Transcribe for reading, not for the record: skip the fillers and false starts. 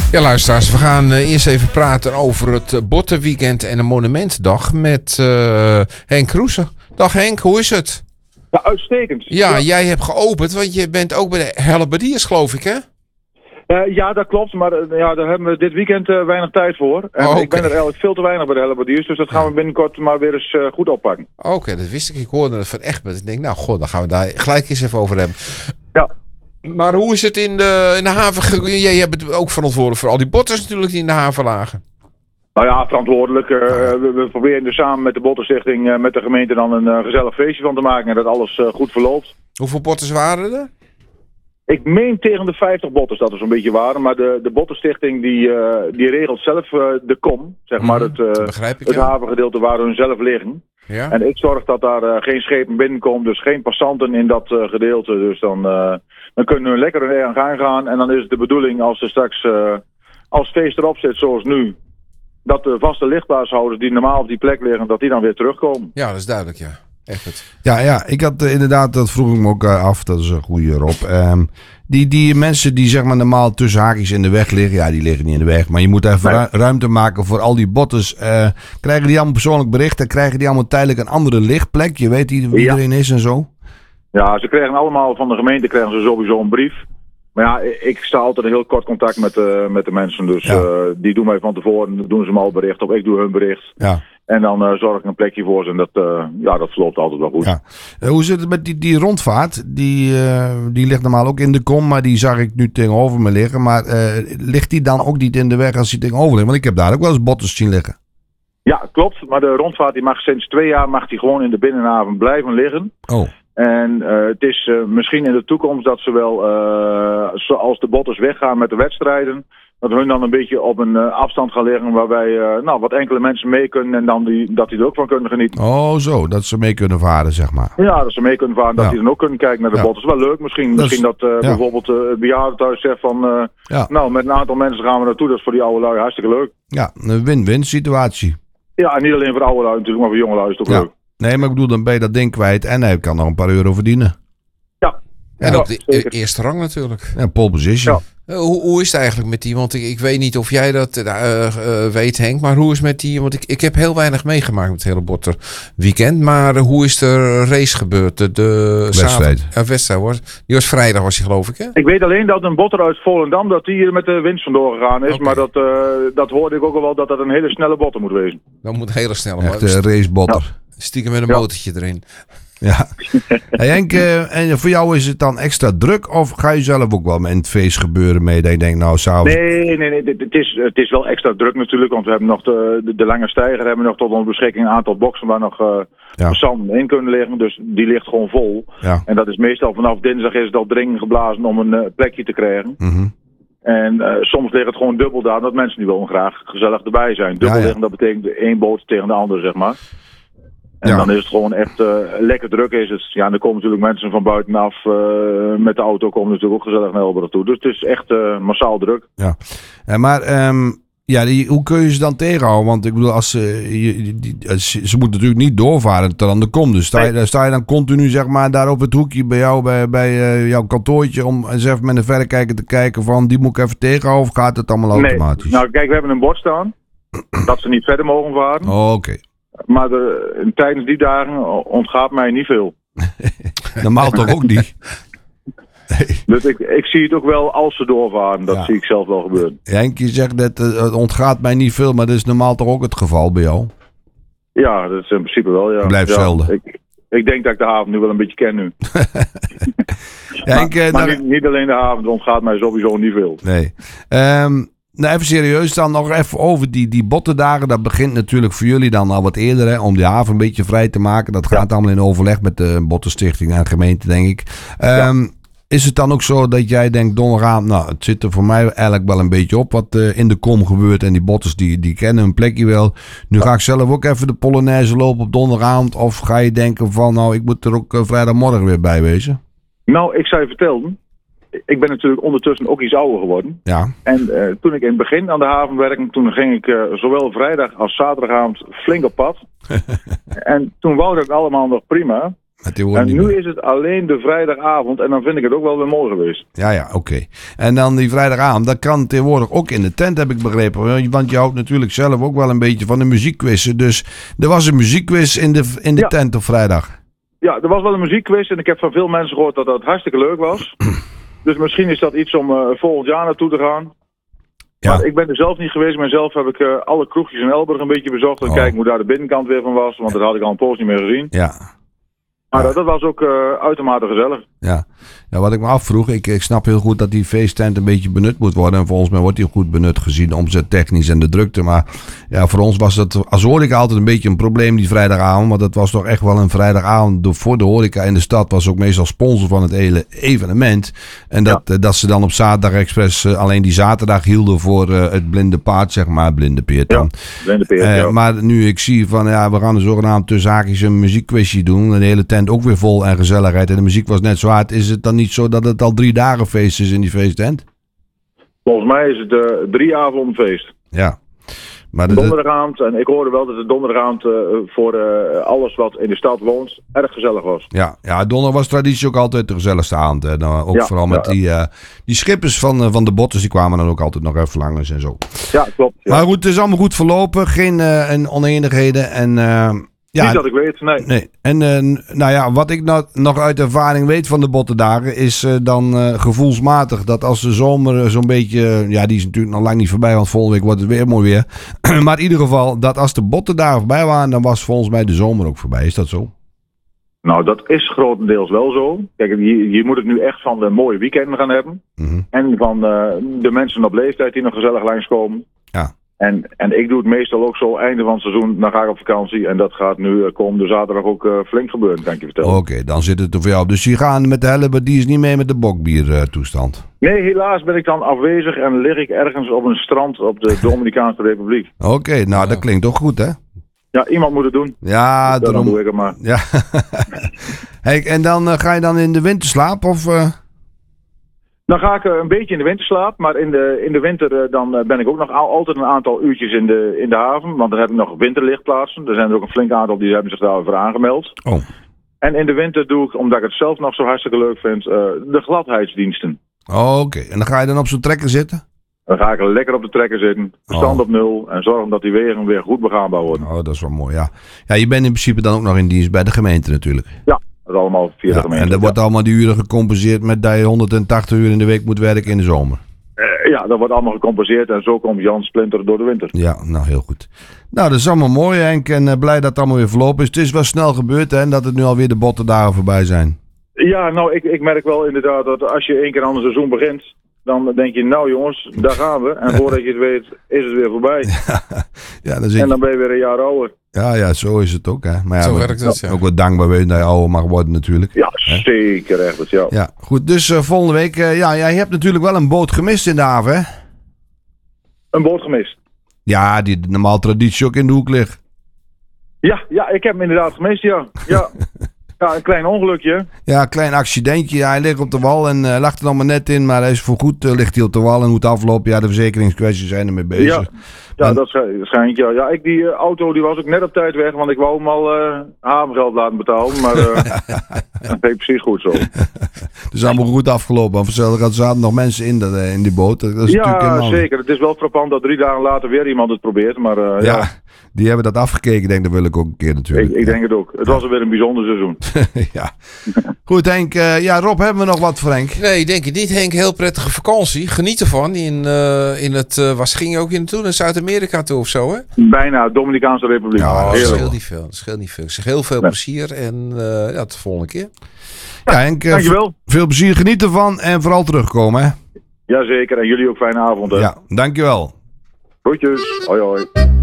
Ja, luisteraars, we gaan eerst even praten over het Bottenweekend en de Monumentendag met Henk Kroese. Dag Henk, hoe is het? Ja, uitstekend. Ja, jij hebt geopend, want je bent ook bij de Hellebaardiers, geloof ik, hè? Ja, dat klopt, maar daar hebben we dit weekend weinig tijd voor. En Okay. Ik ben er eigenlijk veel te weinig bij de Hellebaardiers, dus dat gaan we binnenkort maar weer eens goed oppakken. Oké, dat wist ik. Ik hoorde het van Egbert. Ik denk, nou god, dan gaan we daar gelijk eens even over hebben. Ja. Maar hoe is het in de haven? Jij bent ook verantwoordelijk voor al die botters natuurlijk die in de haven lagen. Nou ja, verantwoordelijk. We proberen er samen met de Bottenstichting, met de gemeente dan een gezellig feestje van te maken en dat alles goed verloopt. Hoeveel botters waren er? Ik meen tegen de 50 botters dat er zo'n beetje waren, maar de Bottenstichting die regelt zelf de kom, zeg maar, begrijp ik, het ja. havengedeelte waar hun zelf liggen. Ja? En ik zorg dat daar geen schepen binnenkomen, dus geen passanten in dat gedeelte. Dus dan kunnen we lekker hun gang gaan. En dan is het de bedoeling als er straks, als het feest erop zit zoals nu, dat de vaste lichtplaatshouders die normaal op die plek liggen, dat die dan weer terugkomen. Ja, dat is duidelijk, ja. Echt het. Ja, ik had inderdaad, dat vroeg ik me ook af, dat is een goede Rob. Die mensen die zeg maar normaal tussen haakjes in de weg liggen, ja, die liggen niet in de weg. Maar je moet even ruimte maken voor al die botters. Krijgen die allemaal persoonlijk berichten? Krijgen die allemaal tijdelijk een andere lichtplek? Je weet wie iedereen is en zo? Ja, ze krijgen allemaal van de gemeente krijgen ze sowieso een brief. Maar ja, ik sta altijd in heel kort contact met de mensen. Dus die doen mij van tevoren, doen ze me al bericht of ik doe hun bericht. Ja. En dan zorg ik een plekje voor ze en dat verloopt altijd wel goed. Ja. Hoe zit het met die rondvaart? Die ligt normaal ook in de kom, maar die zag ik nu tegenover me liggen. Maar ligt die dan ook niet in de weg als die tegenover ligt? Want ik heb daar ook wel eens botters zien liggen. Ja, klopt. Maar de rondvaart die mag sinds 2 jaar gewoon in de binnenhaven blijven liggen. Oh. En het is misschien in de toekomst dat ze wel, zoals de botters weggaan met de wedstrijden, dat hun dan een beetje op een afstand gaan liggen waarbij wat enkele mensen mee kunnen en dan dat die er ook van kunnen genieten. Oh zo, dat ze mee kunnen varen, zeg maar. Ja, dat ze mee kunnen varen, dat die dan ook kunnen kijken naar de botters. Wel leuk, misschien dat bijvoorbeeld het bejaardentehuis zegt van, met een aantal mensen gaan we naartoe, dat is voor die oude lui hartstikke leuk. Ja, een win-win situatie. Ja, en niet alleen voor oude lui natuurlijk, maar voor jonge lui is het ook leuk. Nee, maar ik bedoel, dan ben je dat ding kwijt en hij kan nog een paar euro verdienen. Ja. En op de eerste rang natuurlijk. Ja, pole position. Ja. Hoe is het eigenlijk met die? Want ik weet niet of jij dat weet, Henk. Maar hoe is het met die? Want ik heb heel weinig meegemaakt met het hele Bottenweekend. Maar hoe is de race gebeurd? De wedstrijd. Wedstrijd hoor. Die was vrijdag, was die geloof ik, hè? Ik weet alleen dat een botter uit Volendam, dat die hier met de winst vandoor gegaan is. Okay. Maar dat hoorde ik ook al wel, dat een hele snelle botter moet wezen. Dat moet een hele snelle. Echt een racebotter. Ja. Stiekem met een motortje erin. Ja. Hey Henk, en voor jou is het dan extra druk? Of ga je zelf ook wel met het feest gebeuren mee? Dat je denkt, nou, s'avonds... Nee. Het is wel extra druk natuurlijk. Want we hebben nog de lange steiger hebben nog tot onze beschikking een aantal boxen waar nog passanten in kunnen liggen. Dus die ligt gewoon vol. Ja. En dat is meestal vanaf dinsdag is het al dringend geblazen om een plekje te krijgen. Mm-hmm. En soms ligt het gewoon dubbel daar, dat mensen die willen graag gezellig erbij zijn. Dubbel liggen, dat betekent één boot tegen de andere, zeg maar. En dan is het gewoon echt lekker druk is het. Ja, en er komen natuurlijk mensen van buitenaf met de auto komen natuurlijk ook gezellig naar Elburg toe. Dus het is echt massaal druk. Ja, maar hoe kun je ze dan tegenhouden? Want ik bedoel, als ze moeten natuurlijk niet doorvaren tot aan de kom. Dus sta je dan continu zeg maar daar op het hoekje bij jou, bij jouw kantoortje om eens even met een verrekijker te kijken van die moet ik even tegenhouden of gaat het allemaal automatisch? Nou kijk, we hebben een bord staan dat ze niet verder mogen varen. Oh, oké. Maar tijdens die dagen ontgaat mij niet veel. Normaal toch ook niet? Dus ik zie het ook wel als ze doorvaren. Dat zie ik zelf wel gebeuren. Henk, je zegt dat het ontgaat mij niet veel, maar dat is normaal toch ook het geval bij jou? Ja, dat is in principe wel, ja. Blijft zelden. Ik denk dat ik de haven nu wel een beetje ken nu. maar niet alleen de haven, het ontgaat mij sowieso niet veel. Nee. Nou, even serieus dan nog even over die bottendagen. Dat begint natuurlijk voor jullie dan al wat eerder, hè, om die haven een beetje vrij te maken. Dat gaat allemaal in overleg met de Bottenstichting en de gemeente, denk ik. Is het dan ook zo dat jij denkt donderdagavond, nou, het zit er voor mij eigenlijk wel een beetje op wat in de kom gebeurt. En die botters die kennen hun plekje wel. Nu ga ik zelf ook even de Polonaise lopen op donderdagavond. Of ga je denken van, nou, ik moet er ook vrijdagmorgen weer bij wezen? Nou, ik zou je vertellen. Ik ben natuurlijk ondertussen ook iets ouder geworden. Ja. En toen ik in het begin aan de haven werkte, toen ging ik zowel vrijdag als zaterdagavond flink op pad. En toen wou dat allemaal nog prima. En nu is het alleen de vrijdagavond en dan vind ik het ook wel weer mooi geweest. Ja, oké. En dan die vrijdagavond, dat kan tegenwoordig ook in de tent, heb ik begrepen. Want je houdt natuurlijk zelf ook wel een beetje van de muziekquizzen. Dus er was een muziekquiz in de tent op vrijdag. Ja, er was wel een muziekquiz en ik heb van veel mensen gehoord dat dat hartstikke leuk was. Dus misschien is dat iets om volgend jaar naartoe te gaan. Ja. Maar ik ben er zelf niet geweest. Mijzelf heb ik alle kroegjes in Elburg een beetje bezocht. En kijken hoe daar de binnenkant weer van was. Want dat had ik al een poos niet meer gezien. Ja. Maar dat was ook uitermate gezellig. Ja, wat ik me afvroeg, ik snap heel goed dat die feesttent een beetje benut moet worden. En volgens mij wordt die goed benut gezien, omzettechnisch en de drukte. Maar ja, voor ons was dat als horeca altijd een beetje een probleem die vrijdagavond. Want dat was toch echt wel een vrijdagavond voor de horeca in de stad. Was ook meestal sponsor van het hele evenement. En dat ze dan op zaterdag expres alleen die zaterdag hielden voor het blinde paard, zeg maar. Blinde peert dan. Ja, blinde peert, Maar nu ik zie van, we gaan een zogenaamd tussen haakjes een muziekquizje doen. En de hele tent ook weer vol en gezelligheid. En de muziek was net zo hard. Is het dan niet zo dat het al 3 dagen feest is in die feesttent? Volgens mij is het 3 avonden feest. Ja. Maar donderdagavond, en ik hoorde wel dat het donderdagavond voor alles wat in de stad woont erg gezellig was. Ja, donderdag was traditie ook altijd de gezelligste avond. En ook vooral met die schippers van de botters, die kwamen dan ook altijd nog even langs en zo. Ja, klopt. Ja. Maar goed, het is allemaal goed verlopen. Geen oneenigheden en... niet dat ik weet, nee. En wat ik nog uit ervaring weet van de bottendagen is dan gevoelsmatig dat als de zomer zo'n beetje, die is natuurlijk nog lang niet voorbij, want volgende week wordt het weer mooi weer. Maar in ieder geval, dat als de bottendagen voorbij waren, dan was volgens mij de zomer ook voorbij. Is dat zo? Nou, dat is grotendeels wel zo. Kijk, je moet het nu echt van de mooie weekenden gaan hebben. Mm-hmm. En van de mensen op leeftijd die nog gezellig langskomen. Ja. En ik doe het meestal ook zo, einde van het seizoen, dan ga ik op vakantie. En dat gaat nu komende zaterdag ook flink gebeuren, kan ik je vertellen. Oké, dan zit het er voor jou. Dus die gaan met de helleber, die is niet mee met de bokbier toestand? Nee, helaas ben ik dan afwezig en lig ik ergens op een strand op de Dominicaanse Republiek. Oké, dat klinkt toch goed, hè? Ja, iemand moet het doen. Ja, dus dan doe ik het maar. Ja. Hey, en dan ga je dan in de winterslaap, of... Dan ga ik een beetje in de winterslaap, maar in de winter dan ben ik ook nog altijd een aantal uurtjes in de haven. Want dan heb ik nog winterlichtplaatsen. Er zijn er ook een flink aantal die hebben zich daarvoor aangemeld. Oh. En in de winter doe ik, omdat ik het zelf nog zo hartstikke leuk vind, de gladheidsdiensten. Oké. En dan ga je dan op zo'n trekker zitten? Dan ga ik lekker op de trekker zitten, stand op 0 en zorgen dat die wegen weer goed begaanbaar worden. Oh, dat is wel mooi, ja. Ja, je bent in principe dan ook nog in dienst bij de gemeente natuurlijk. Ja. Dat is allemaal via de gemeente. En dan wordt allemaal die uren gecompenseerd met dat je 180 uur in de week moet werken in de zomer. Ja, dat wordt allemaal gecompenseerd en zo komt Jan Splinter door de winter. Ja, nou heel goed. Nou, dat is allemaal mooi, Henk. En blij dat het allemaal weer verlopen is. Het is wel snel gebeurd, hè, en dat het nu alweer de bottendagen voorbij zijn. Ja, nou, ik merk wel inderdaad dat als je 1 keer aan een seizoen begint, dan denk je, nou jongens, daar gaan we. En voordat je het weet, is het weer voorbij. En dan ben je weer een jaar ouder. Ja, zo is het ook, hè. Maar ja, zo werkt het, ja. Ook wat dankbaar wezen dat je ouder mag worden natuurlijk. Ja, zeker echt, ja. Ja, goed. Dus volgende week, jij hebt natuurlijk wel een boot gemist in de haven, hè? Een boot gemist? Ja, die normaal traditie ook in de hoek ligt. Ja, ik heb hem inderdaad gemist, ja. Ja, een klein ongelukje. Ja, een klein accidentje. Ja, hij ligt op de wal en lag er nog maar net in. Maar hij is voorgoed, ligt hij op de wal en hoe het afloopt. Ja, de verzekeringskwesties zijn ermee bezig. Ja, dat schijnt, ja. Ja, die auto die was ook net op tijd weg, want ik wou hem al havengeld laten betalen. Maar dat ging precies goed zo. Het is allemaal goed afgelopen. Want vanzelf er zaten nog mensen in die boot. Dat is ja, zeker. Het is wel frappant dat 3 dagen later weer iemand het probeert. Maar ja. Die hebben dat afgekeken. Ik denk, dat wil ik ook een keer natuurlijk. Ik denk het ook. Het was weer een bijzonder seizoen. Ja. Goed, Henk. Rob, hebben we nog wat voor Henk? Nee, denk je niet, Henk. Heel prettige vakantie. Geniet ervan. In het, waar ging je ook in naartoe? Naar Zuid-Amerika toe of zo, hè? Bijna, Dominicaanse Republiek. Ja, dat scheelt niet veel. Ik zeg heel veel plezier en tot de volgende keer. Ja, Henk. Dankjewel. Veel plezier. Geniet ervan en vooral terugkomen, hè? Jazeker. En jullie ook fijne avond, hè? Ja, dankjewel. Groetjes. Hoi, hoi.